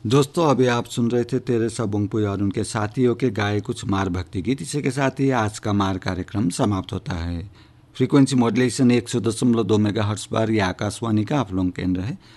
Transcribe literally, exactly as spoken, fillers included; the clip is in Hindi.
दोस्तों, अभी आप सुन रहे थे तेरेसा बुंगपुई और उनके साथियों के गाए कुछ मार भक्ति गीत। इसी के साथ ही आज का मार कार्यक्रम समाप्त होता है। फ्रीक्वेंसी मॉड्यूलेशन एक सौ दशमलव दो मेगा हर्ट्स पर यह आकाशवाणी का आप लोग केंद्र है।